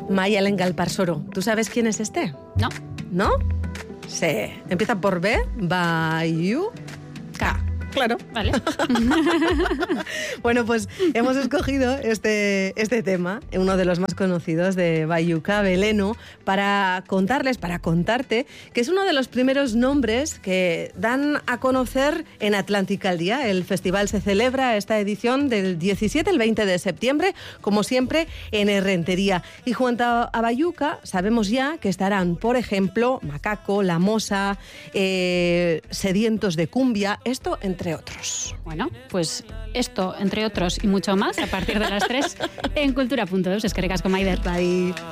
Maya Lengalparsoro. ¿Tú sabes quién es este? No. ¿No? Sí. Empieza por B, Bayuca. Claro. Vale. Bueno, pues hemos escogido este tema, uno de los más conocidos de Bayuca Veleno, para contarte que es uno de los primeros nombres que dan a conocer en Atlántica al Día. El festival se celebra esta edición del 17 al 20 de septiembre, como siempre, en Errentería. Y junto a Bayuca sabemos ya que estarán, por ejemplo, Macaco, La Mosa, Sedientos de Cumbia, esto entre otros. Bueno, pues esto, entre otros y mucho más, a partir de las 3 en Cultura.eus. Eskerrik asko, Maider. Bye.